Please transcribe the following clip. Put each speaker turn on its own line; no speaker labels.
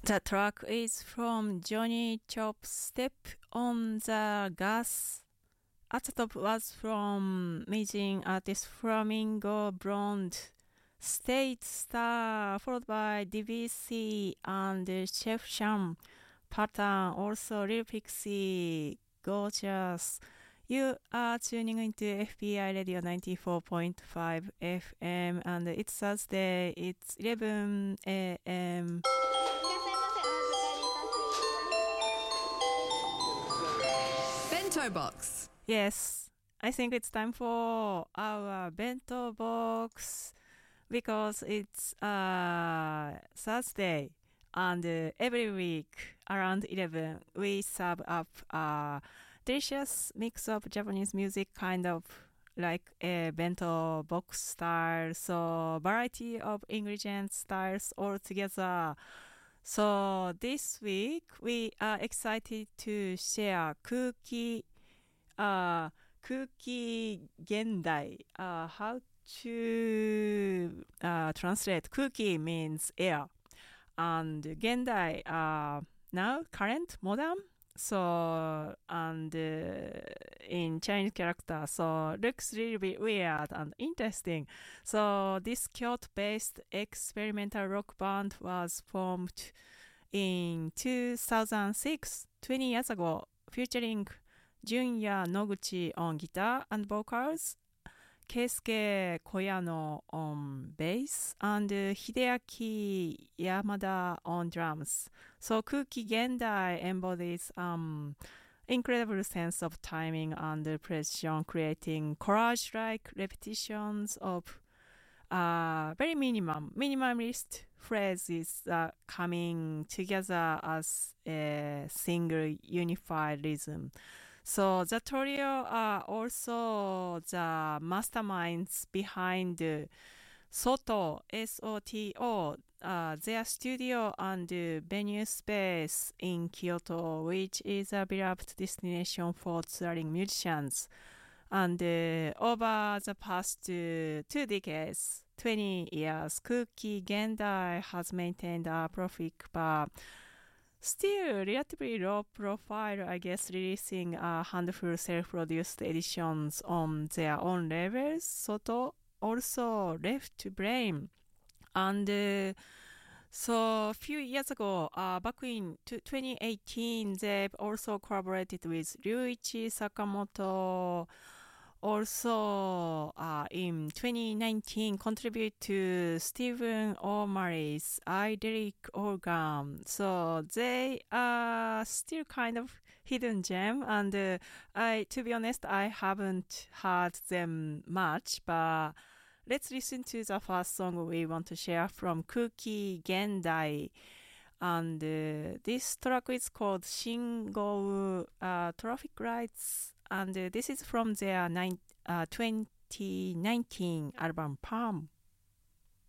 The track is from Johnny Chop Step on the Gas. At the top was from amazing artist Flamingo Blonde, State Star, followed by DBC and Chef Sham, Pattern, also Lil Pixie, Gorgeous. You are tuning into FBI Radio 94.5 FM and it's Thursday, it's 11 a.m.
Bento box.
Yes, I think it's time for our bento box because it's Thursday and every week around 11 we serve up a delicious mix of Japanese music, kind of like a bento box style, so variety of ingredients styles all together. So this week we are excited to share Kuki Gendai. How to translate? Kuki means air, and Gendai now current modern. So and in Chinese character, so looks really bit weird and interesting. So this Kyoto-based experimental rock band was formed in 2006, 20 years ago, featuring Junya Noguchi on guitar and vocals, Keisuke Koyano on bass, and Hideaki Yamada on drums. So Kuki Gendai embodies incredible sense of timing and precision, creating collage-like repetitions of very minimalist phrases coming together as a single unified rhythm. So the trio are also the masterminds behind Soto, SOTO, their studio and venue space in Kyoto, which is a beloved destination for touring musicians. And over the past 2 decades, 20 years, Kuki Gendai has maintained a prolific but still relatively low profile, I guess, releasing a handful self-produced editions on their own labels. Soto also left Blame. And so a few years ago, back in 2018, they've also collaborated with Ryuichi Sakamoto. Also, in 2019, contribute to Stephen O'Malley's Idyllic Organ. So they are still kind of hidden gem, and to be honest, I haven't heard them much, but let's listen to the first song we want to share from Kuki Gendai. And this track is called Shingo Traffic Lights. And this is from their 2019 album Palm.